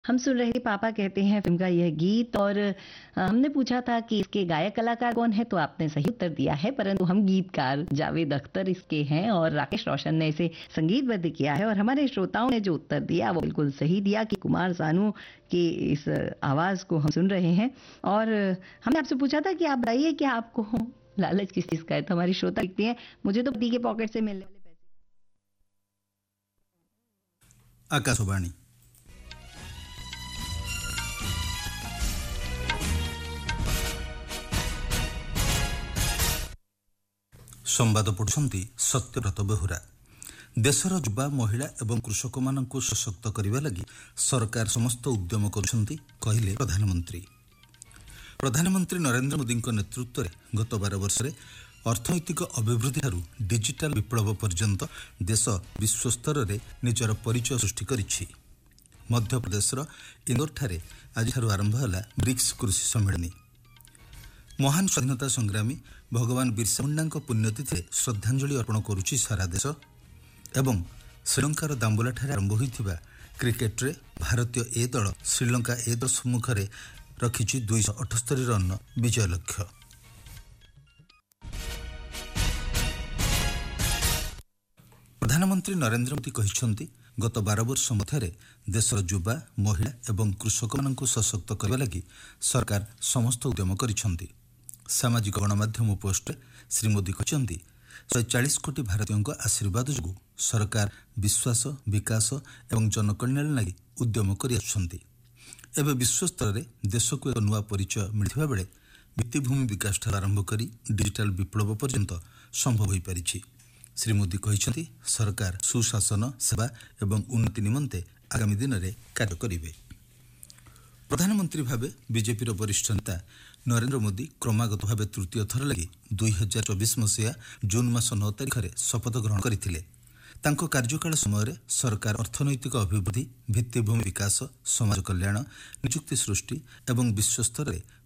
हम सुन रहे थे पापा कहते हैं फिल्म का यह गीत, और हमने पूछा था कि इसके गायक कलाकार कौन है, तो आपने सही उत्तर दिया है, परंतु हम गीतकार जावेद अख्तर इसके हैं और राकेश रोशन ने इसे संगीतबद्ध किया है। और हमारे श्रोताओं ने जो उत्तर दिया वो बिल्कुल सही दिया कि कुमार सानू की इस आवाज को हम सुन रहे हैं। और हमने आपसे पूछा था कि आप बताइए कि आपको लालच किस चीज का है, तो हमारी श्रोता लिखती है मुझे तो पति के पॉकेट से मिलने वाले पैसे। आकाशवाणी संवाद पढ़ुछंती सत्यव्रत बेहुरा। देशर युवा महिला एवं कृषक मानकु सशक्त करने लगी सरकार समस्त उद्यम करुछंती कहिले प्रधानमंत्री। प्रधानमंत्री नरेंद्र मोदी नेतृत्व में गत 12 वर्ष अर्थनैतिक अभिवृद्धि ठारू डिजिटल विप्लव पर्यंत देश विश्वस्तर में निजर परिचय सृष्टि करिछि। मध्यप्रदेशर इंदौर ठारे आज आरंभ है ब्रिक्स कृषि सम्मेलन। महान स्वाधीनता संग्रामी भगवान बिरसा मुंडा पुण्यतिथि श्रद्धांजलि अर्पण करुछि सारा देश। एवं श्रीलंकार दाम्बोला ठारे आरंभ होइथिबा क्रिकेट रे भारतीय ए दल श्रीलंका ए दल सम्मुख में रखिछि 278 रन विजय लक्ष्य। प्रधानमंत्री नरेंद्र मोदी कहिछंती गत 12 वर्ष मध्य देशर युवा महिला एवं कृषक मानकु सशक्त करने लगी सरकार समस्त उद्यम करिछंती। सामाजिक गणमाध्यम पोस्ट श्री मोदी कहते 140 कोटी भारतीयों आशीर्वाद जो सरकार विश्वास विकास एवं जनकल्याण लगी उद्यम कर विश्व स्तर में देश को एक नुआ परिचय मिलता बेले भित्तिभूमि विकास आरंभ कर डिजिटल विप्लव पर्यंत संभव हो पारिछि। श्री मोदी कहते सरकार सुशासन सेवा एवं उन्नति निमंते आगामी दिन में कार्य करेंगे। प्रधानमंत्री भावे बीजेपी वरिष्ठ नेता नरेंद्र मोदी क्रमागत भाव तृतीय थर लगी 2024 मसीहा जून मास 9 तारिख में शपथ ग्रहण करथिले। तांको कार्यकाल समय सरकार अर्थनैतिक अभिवृद्धि भित्तिभूमि विकास समाज कल्याण निजुक्ति सृष्टि एवं विश्वस्तर में